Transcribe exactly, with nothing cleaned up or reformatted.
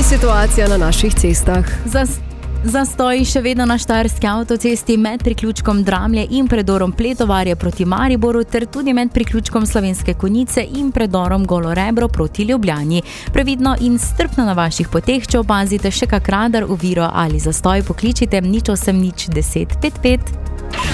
situacija na naših cestah. Zas Zastoj še vedno na štajerski avtocesti med priključkom Dramlje in predorom Pletovarje proti Mariboru ter tudi med priključkom Slovenske Konjice in predorom Golo Rebro proti Ljubljani. Previdno in strpno na vaših poteh, če opazite še kak radar, oviro ali zastoj, pokličite nič osem nič deset pet pet.